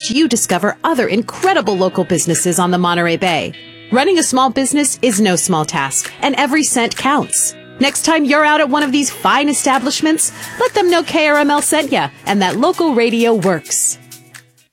suggest you discover other incredible local businesses on the Monterey Bay. Running a small business is no small task, and every cent counts. Next time you're out at one of these fine establishments, let them know KRML sent ya and that local radio works.